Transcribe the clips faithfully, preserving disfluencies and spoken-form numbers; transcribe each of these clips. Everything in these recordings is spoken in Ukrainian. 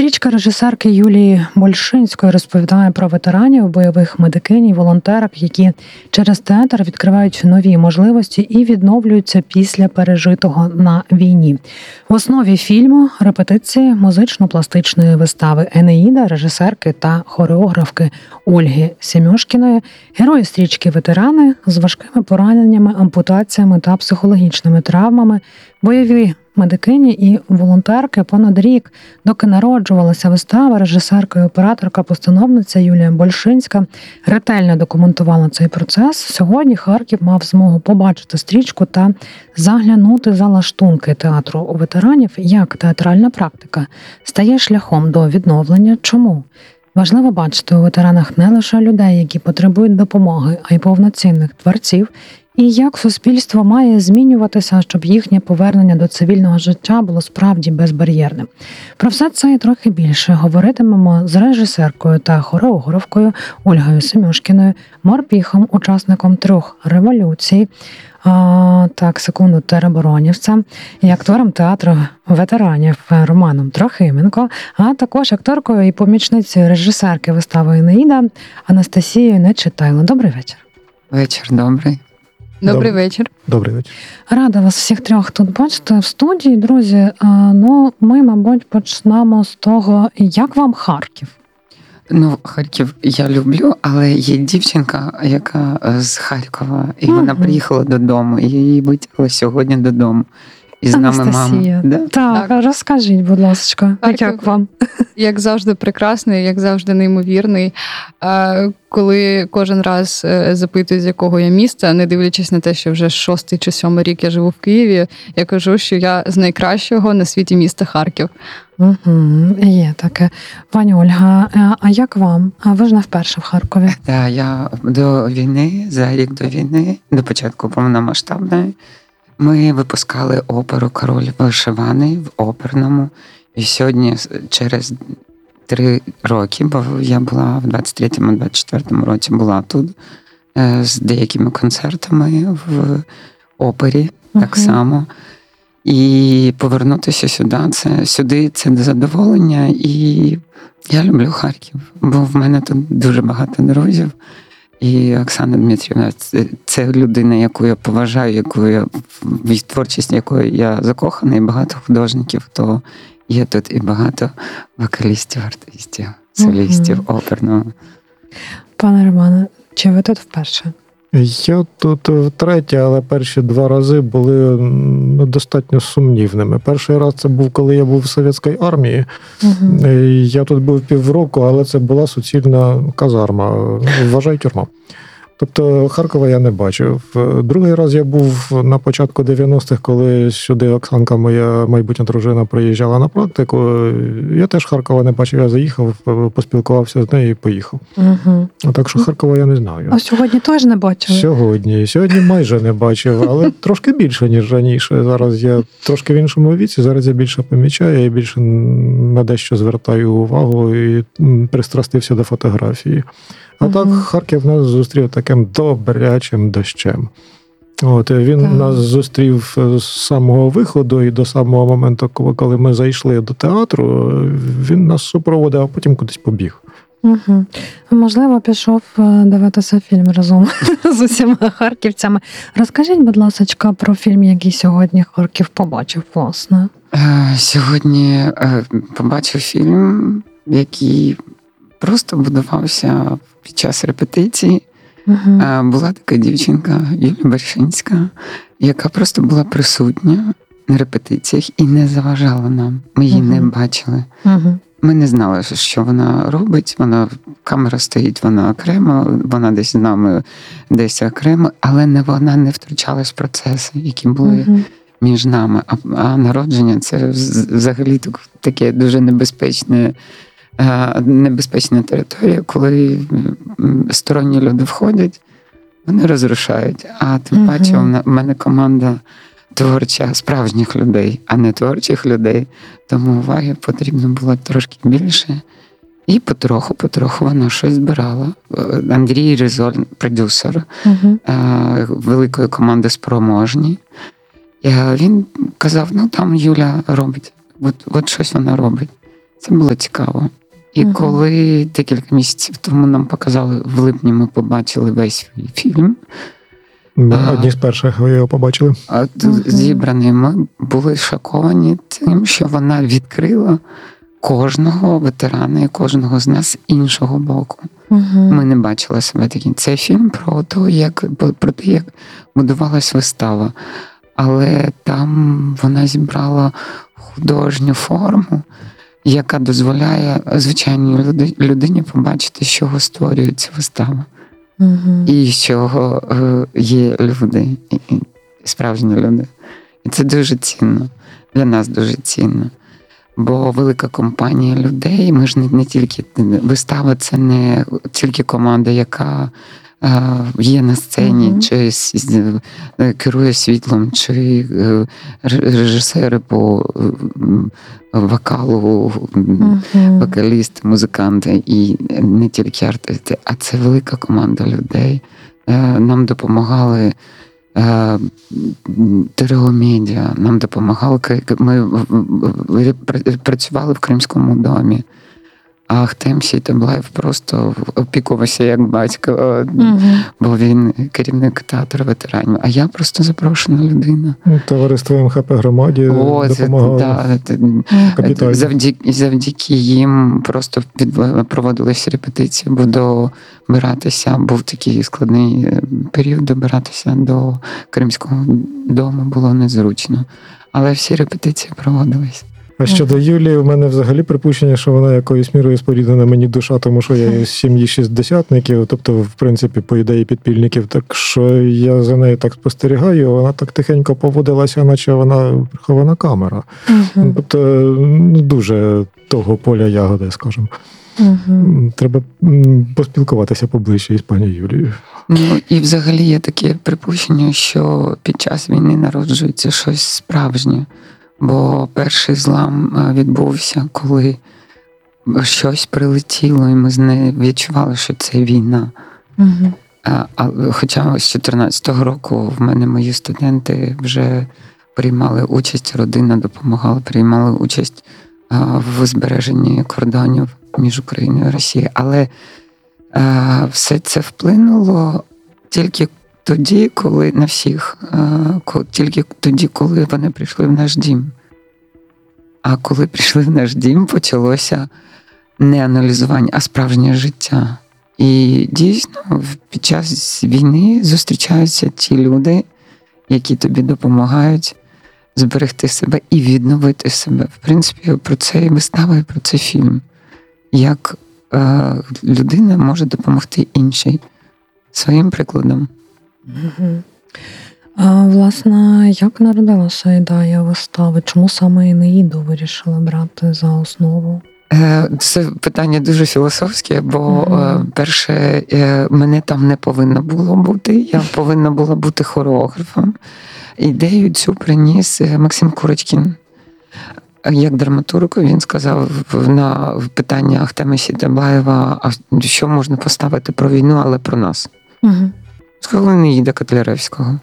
Стрічка режисерки Юлії Большинської розповідає про ветеранів, бойових медикинь і волонтерок, які через театр відкривають нові можливості і відновлюються після пережитого на війні. В основі фільму – репетиції музично-пластичної вистави «Енеїда» режисерки та хореографки Ольги Семьошкіної, герої стрічки – ветерани з важкими пораненнями, ампутаціями та психологічними травмами, бойові медикині і волонтерки. Понад рік, доки народжувалася вистава, режисерка і операторка-постановниця Юлія Большинська ретельно документувала цей процес. Сьогодні Харків мав змогу побачити стрічку та заглянути за лаштунки театру у ветеранів, як театральна практика стає шляхом до відновлення. Чому? Важливо бачити у ветеранах не лише людей, які потребують допомоги, а й повноцінних творців, і як суспільство має змінюватися, щоб їхнє повернення до цивільного життя було справді безбар'єрним. Про все це і трохи більше говоритимемо з режисеркою та хореографкою Ольгою Семьошкіною, морпіхом, учасником трьох революцій, а, так, секунду, тероборонівцем, і актором театру ветеранів Романом Трохименко, а також акторкою і помічницею режисерки вистави «Енеїда» Анастасією Нечитайло. Добрий вечір. Вечір добрий. Добрий вечір. Добрий вечір. Рада вас всіх трьох тут бачити в студії, друзі. Ну, ми, мабуть, почнемо з того, як вам Харків? Ну, Харків я люблю, але є дівчинка, яка з Харкова, і mm-hmm. вона приїхала додому, і її витягла сьогодні додому. І з нами мама. Да? Так, так, розкажіть, будь ласка, Харків, як вам? Як завжди прекрасний, як завжди неймовірний. Коли кожен раз запитують, з якого я міста, не дивлячись на те, що вже шостий чи сьомий рік я живу в Києві, я кажу, що я з найкращого на світі міста Харків. Угу, є таке. Пані Ольга, а як вам? А ви ж не вперше в Харкові? Так, я до війни, за рік до війни, до початку повномасштабної, ми випускали оперу «Король вишиваний» в оперному. І сьогодні, через три роки, бо я була в двадцять третьому - двадцять четвертому році, була тут з деякими концертами в опері, так uh-huh. само. І повернутися сюди, це, сюди це задоволення. І я люблю Харків, бо в мене тут дуже багато друзів. І Оксана Дмитрівна – це людина, яку я поважаю, яку я, в творчість якої я закоханий, і багато художників, то є тут і багато вокалістів, артистів, солістів, mm-hmm. оперного. Пане Романе, чи ви тут вперше? Я тут втретє, але перші два рази були ну, достатньо сумнівними. Перший раз це був, коли я був в совєтській армії. Угу. Я тут був півроку, але це була суцільна казарма, вважай, тюрма. Тобто Харкова я не бачив. Другий раз я був на початку дев'яностих, коли сюди Оксанка, моя майбутня дружина, приїжджала на практику. Я теж Харкова не бачив, я заїхав, поспілкувався з нею і поїхав. Угу. Так що Харкова я не знаю. А сьогодні теж не бачили? Сьогодні. Сьогодні майже не бачив, але трошки більше, ніж раніше. Зараз я трошки в іншому віці, зараз я більше помічаю, я більше на дещо звертаю увагу і пристрастився до фотографії. А uh-huh. так Харків нас зустрів таким добрячим дощем. От, він uh-huh. нас зустрів з самого виходу і до самого моменту, коли ми зайшли до театру, він нас супроводив, а потім кудись побіг. Угу. Можливо, пішов дивитися фільм разом з усіма харківцями. Розкажіть, будь ласка, про фільм, який сьогодні Харків побачив, власне. Сьогодні побачив фільм, який просто будувався під час репетиції. Uh-huh. Була така дівчинка Юлія Большинська, яка просто була присутня на репетиціях і не заважала нам. Ми її uh-huh. не бачили. Uh-huh. Ми не знали, що вона робить. Вона, камера стоїть, вона окремо, вона десь з нами, десь окремо, але не, вона не втручалась в процеси, які були uh-huh. між нами. А, а народження – це взагалі таке дуже небезпечне небезпечна територія, коли сторонні люди входять, вони розрушають. А тим паче uh-huh. в мене команда творча справжніх людей, а не творчих людей. Тому уваги потрібно було трошки більше. І потроху-потроху вона щось збирала. Андрій Ризоль, продюсер uh-huh. великої команди «Спроможні». Він казав, ну там Юля робить, от, от щось вона робить. Це було цікаво. І Мгм. коли декілька місяців тому нам показали, в липні ми побачили весь фільм, А. Одні з перших ви його побачили. а т- Мгм. зібраний, ми були шоковані тим, що вона відкрила кожного ветерана і кожного з нас з іншого боку. Мгм. Ми не бачили себе таким. Це фільм про те, як, про те, як будувалась вистава. Але там вона зібрала художню форму, яка дозволяє звичайній люди- людині побачити, з чого створюється вистава. Мгм. І з чого е, є люди, і- і справжні люди. І це дуже цінно. Для нас дуже цінно. Бо велика компанія людей, ми ж не, не тільки вистава, це не тільки команда, яка е, є на сцені, Мгм. чи с- з- е, керує світлом, чи е, ре- режисери по е, м, вокалу, м, Мгм. вокалісти, музиканти і не тільки артисти, а це велика команда людей. Е, Нам допомагали е, Тереломедіа, нам допомагали, ми в- в- в- працювали в Кримському домі. А Ахтем Сітаблаєв просто опікувався як батько, Мгм. бо він керівник театру ветеранів. А я просто запрошена людина. Товариство ем ха пе громаді О, це, допомагало. да, це- Капітально. завдяки, завдяки їм просто від, проводилися репетиції, бо добиратися, був такий складний е, період, добиратися до Кримського дому було незручно. Але всі репетиції проводились. А щодо Юлії, в мене взагалі припущення, що вона якоюсь мірою споріднена мені душа, тому що я із сім'ї шістдесятників, тобто, в принципі, по ідеї підпільників. Так що я за нею так спостерігаю, вона так тихенько поводилася, наче вона прихована камера. Мгм. Тобто, ну, дуже того поля ягоди, скажімо. Мгм. Треба м, поспілкуватися поближче із пані Юлією. Ну і взагалі є таке припущення, що під час війни народжується щось справжнє. Бо перший злам е, відбувся, коли щось прилетіло, і ми з нею відчували, що це війна. Мгм. А, а, хоча з чотирнадцятого року в мене мої студенти вже приймали участь, родина допомагала, приймали участь а, в збереженні кордонів між Україною і Росією. Але а, все це вплинуло тільки тоді, коли на всіх, а, ко- тільки тоді, коли вони прийшли в наш дім. А коли прийшли в наш дім, почалося не аналізування, а справжнє життя. І дійсно, в- під час війни зустрічаються ті люди, які тобі допомагають зберегти себе і відновити себе. В принципі, про це і вистава, і про це фільм. Як е, людина може допомогти іншій своїм прикладом. Мгм. А, власне, як народилася ідея вистави? Чому саме Енеїду вирішили брати за основу? Е, Це питання дуже філософське, бо Мгм. е, перше, е, мене там не повинно було бути. Я повинна була бути хореографом. Ідею цю приніс е, Максим Курочкін. Як драматург, він сказав на питання Ахтема Сітаблаєва, а що можна поставити про війну, але про нас. Угу. Сказав Енеїда Котляревського.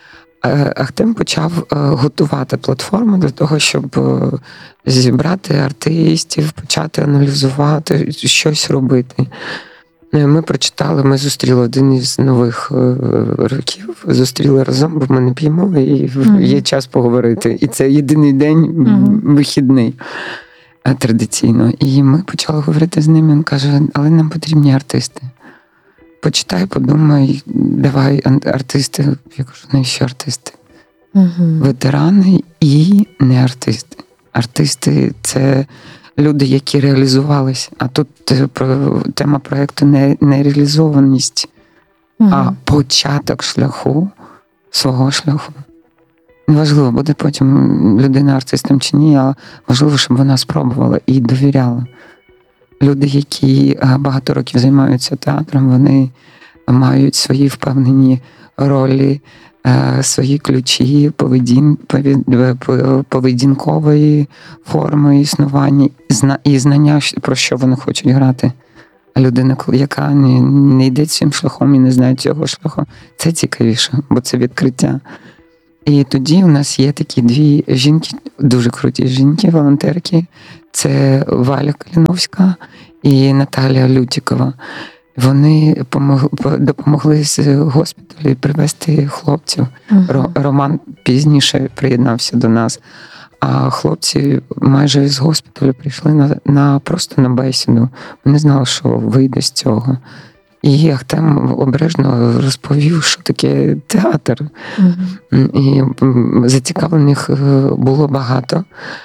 Е, Ахтем почав е, готувати платформу для того, щоб е, зібрати артистів, почати аналізувати, щось робити. Е, Ми прочитали, ми зустріли один із нових е, років, зустріли разом, бо ми не п'ємо, і Мгм. є час поговорити. І це єдиний день Мгм. вихідний е, традиційно. І ми почали говорити з ним, він каже, але нам потрібні артисти. Почитай, подумай, давай ан- артисти. Я кажу, навіщо артисти? Угу. Ветерани і не артисти. Артисти це люди, які реалізувались. А тут е, про тема проєкту не, не реалізованість, а початок шляху, свого шляху. Неважливо, буде потім людина артистом чи ні, а важливо, щоб вона спробувала і довіряла. Люди, які е, багато років займаються театром, вони мають свої впевнені ролі, е, свої ключі поведін, повід- е, по- поведінкової форми існування і зна- і знання, щ- про що вони хочуть грати. А людина, коли- яка не, не йде цим шляхом і не знає цього шляху, це цікавіше, бо це відкриття. І тоді у нас є такі дві жінки, дуже круті жінки, волонтерки. Це Валя Каліновська і Наталія Лютікова. Вони допомогли з госпіталю привезти хлопців. Uh-huh. Роман пізніше приєднався до нас. А хлопці майже з госпіталю прийшли на, на просто на бесіду. Ми не знали, що вийде з цього. І Ахтем обережно розповів, що таке театр. Uh-huh. І зацікавлених було багато.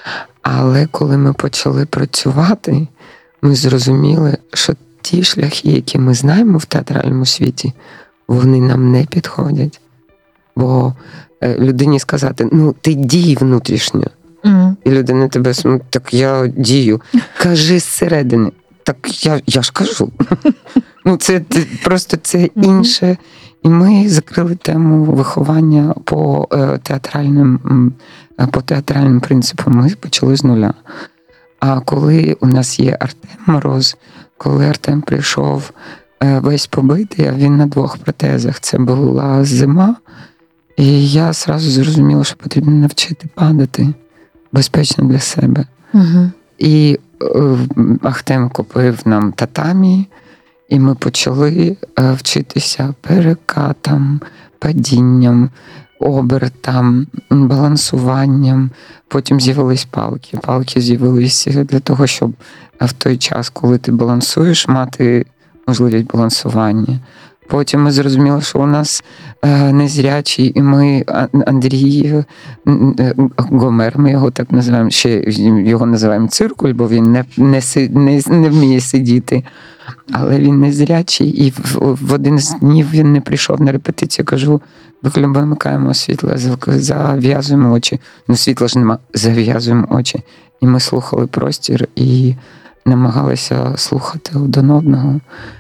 Але коли ми почали працювати, ми зрозуміли, що ті шляхи, які ми знаємо в театральному світі, вони нам не підходять. Бо людині сказати, ну, ти дій внутрішньо. Mm. І людина тебе, ну, так я дію. Кажи зсередини. Так я, я ж кажу. Ну, це просто це інше. І ми закрили тему виховання по театральним, по театральним принципам. Ми почали з нуля. А коли у нас є Артем Мороз, коли Артем прийшов весь побитий, а він на двох протезах, це була зима, і я одразу зрозуміла, що потрібно навчити падати безпечно для себе. Угу. І Ахтем купив нам татамі, і ми почали вчитися перекатам, падінням, обертам, балансуванням. Потім з'явились палки. Палки з'явилися для того, щоб в той час, коли ти балансуєш, мати можливість балансування. Потім ми зрозуміли, що у нас незрячий, і ми, Андрій Гомер, ми його так називаємо, ще його називаємо циркуль, бо він не, не, не, не вміє сидіти. Але він незрячий, і в, в один з днів він не прийшов на репетицію. Кажу, вимикаємо світло, зав'язуємо очі. Ну, світла ж нема, зав'язуємо очі. І ми слухали простір і намагалися слухати один одного.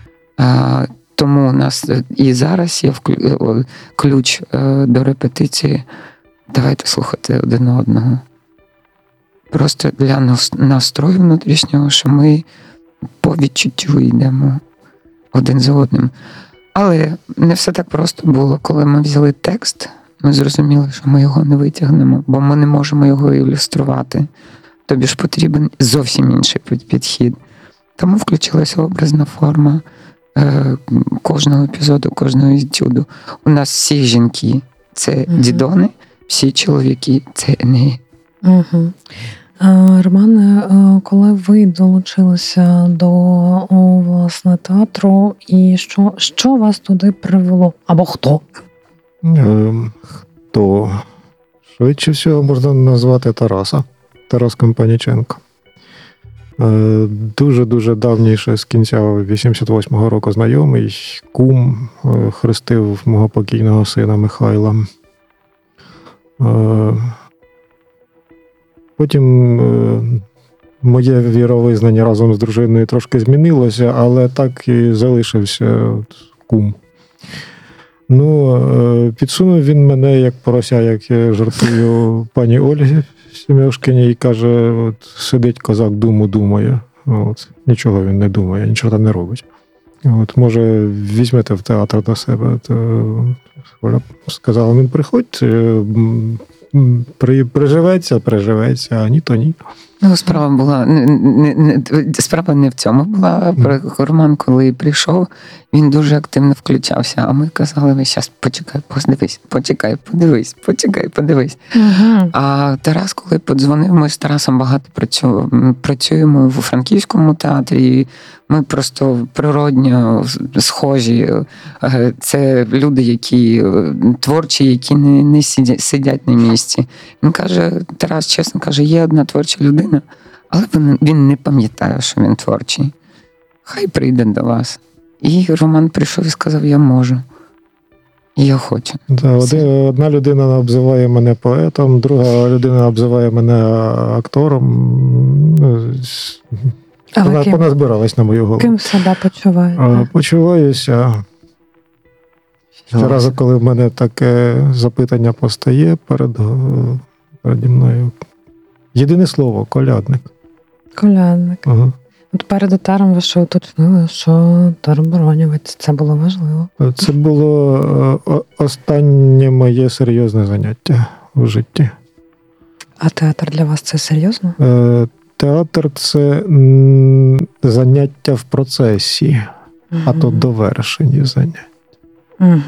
А, тому у нас і зараз є ключ до репетиції. Давайте слухати один одного. Просто для настрою внутрішнього, що ми по відчуттю йдемо один за одним. Але не все так просто було. Коли ми взяли текст, ми зрозуміли, що ми його не витягнемо, бо ми не можемо його ілюструвати. Тобі ж потрібен зовсім інший підхід. Тому включилася образна форма е, кожного епізоду, кожного етюду. У нас всі жінки – це mm-hmm. дідони, всі чоловіки – це енеї. Угу. Романе, коли ви долучилися до, власне, театру, і що, що вас туди привело? Або хто? Ем, хто? Швидше всього можна назвати Тараса. Тарас Компаніченко. Е, дуже-дуже давніше, з кінця вісімдесят восьмого року знайомий, кум, е, хрестив мого покійного сина Михайла. Е, Потім е, моє віровизнання разом з дружиною трошки змінилося, але так і залишився кум. Ну, е, підсунув він мене, як порося, як я жартую, пані Ольгі Сім'яшкині, і каже, от, сидить козак, думу думає. От, нічого він не думає, нічого там не робить. От, може, візьмете в театр до себе. То Оля сказала, він приходь, При, приживеться, приживеться, а ні, то ні. Ну, справа була не, не, не справа не в цьому була. Роман, коли прийшов, він дуже активно включався. А ми казали, ви зараз почекай, подивись, почекай, подивись, почекай, подивись. Угу. А Тарас, коли подзвонив, ми з Тарасом багато працюємо, працюємо у Франківському театрі. Ми просто природньо схожі. Це люди, які творчі, які не, не сидять, сидять на місці. Він каже, Тарас чесно каже, є одна творча людина, але він, він не пам'ятає, що він творчий. Хай прийде до вас. І Роман прийшов і сказав, я можу. І я хочу. Да, одна людина обзиває мене поетом, друга людина обзиває мене актором. А вона поназбиралась на мою голову. Ким себе почуваєте? Почуваюся. Щоразу, коли в мене таке запитання постає перед, переді мною. Єдине слово – колядник. Колядник. Ага. От перед етером ви ще уточнили, що тероборонівець. Це було важливо. Це було е, о- останнє моє серйозне заняття в житті. А театр для вас це серйозно? Е, Театр – це м, заняття в процесі, а то довершені заняття. Угу.